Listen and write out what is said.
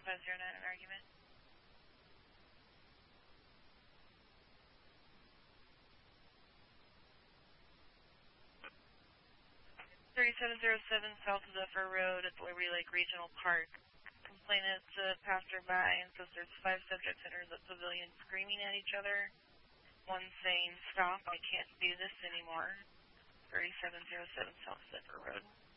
3509, an argument. 3707 South Zephyr Road at the Liberty Lake Regional Park. Complainant's a passerby and says there's 5 subjects entering the pavilion screaming at each other. One saying, "Stop, I can't do this anymore." 3707 South Zephyr Road.